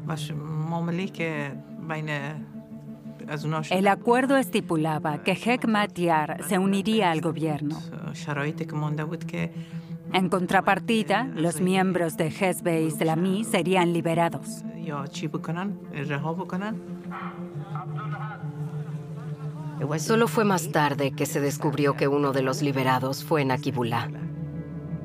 El acuerdo estipulaba que Hekmatyar se uniría al gobierno. En contrapartida, los miembros de Hezbe Islami serían liberados. Solo fue más tarde que se descubrió que uno de los liberados fue Naqibullah.